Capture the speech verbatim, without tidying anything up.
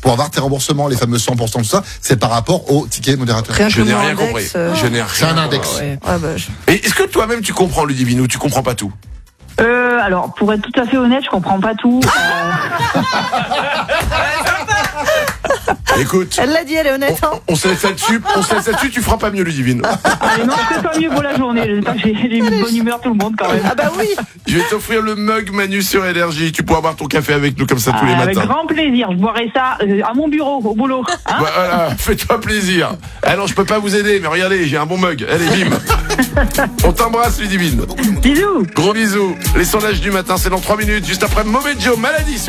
pour avoir tes remboursements, les fameux cent pour cent, tout ça, c'est par rapport au ticket modérateur. Rien Je que n'ai mon rien index, compris. euh, Je n'ai rien C'est un index. compris. Ouais, bah, je- Et est-ce que toi-même tu comprends Ludivine ou tu comprends pas tout? Euh, alors, pour être tout à fait honnête, je comprends pas tout. Euh, Écoute, Elle l'a dit, elle est honnête. Hein. on se laisse là-dessus, on se laisse là-dessus, tu feras pas mieux Ludivine. allez, non, c'est pas mieux pour la journée. J'espère que j'ai j'ai une bonne humeur tout le monde quand même. Ah bah oui. Je vais t'offrir le mug Manu sur Énergie. Tu pourras boire ton café avec nous comme ça tous les Ah, avec matins. grand plaisir. Je boirai ça euh, à mon bureau, au boulot. Hein Bah, voilà, fais-toi plaisir. Alors je peux pas vous aider, mais regardez, j'ai un bon mug. Allez, bim. On t'embrasse Ludivine. Bisous. Gros bisous. Les sondages du matin, c'est dans trois minutes, juste après Mauvais Joe, Maladie.